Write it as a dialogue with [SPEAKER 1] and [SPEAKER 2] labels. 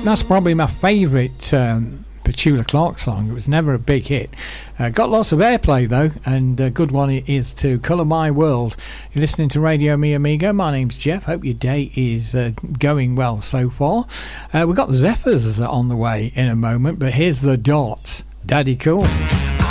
[SPEAKER 1] That's probably my favourite Petula Clark song. It was never a big hit. Got lots of airplay though, and a good one is to Colour My World. You're listening to Radio Mi Amigo. My name's Jeff. Hope your day is going well so far. We've got the Zephyrs on the way in a moment, but here's the Dots. Daddy Cool.